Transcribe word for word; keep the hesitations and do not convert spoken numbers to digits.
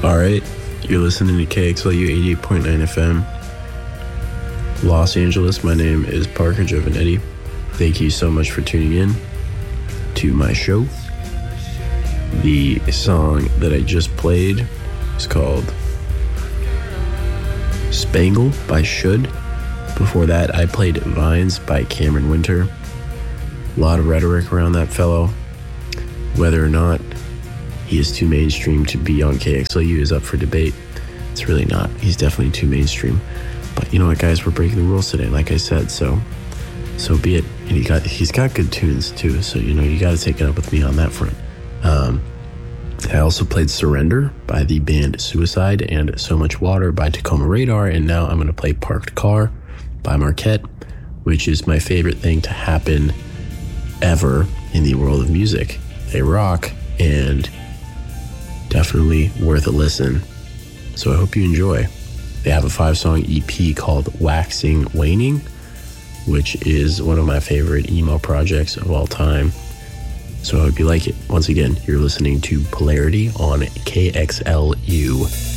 All right, you're listening to K X L U eighty-eight point nine F M, Los Angeles. My name is Parker Giovanetti. Thank you so much for tuning in to my show. The song that I just played is called Spangle by Should. Before that, I played Vines by Cameron Winter. A lot of rhetoric around that fellow. Whether or not he is too mainstream to be on K X L U is up for debate. It's really not. He's definitely too mainstream. But you know what, guys? We're breaking the rules today, like I said, so so be it. And he got he's got good tunes too, so you know you got to take it up with me on that front. Um, I also played Surrender by the band Suicide and So Much Water by Tacoma Radar, and now I'm going to play Parked Car by Marquette, which is my favorite thing to happen ever in the world of music. They rock, and definitely worth a listen. So I hope you enjoy. They have a five-song E P called Waxing Waning, which is one of my favorite emo projects of all time. So I hope you like it. Once again, you're listening to Polarity on K X L U.